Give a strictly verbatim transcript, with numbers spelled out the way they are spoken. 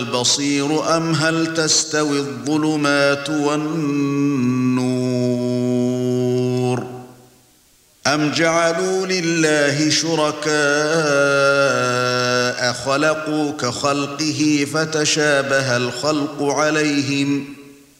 البصير أم هل تستوي الظلمات والنور أم جعلوا لله شركاء خلقوا كخلقه فتشابه الخلق عليهم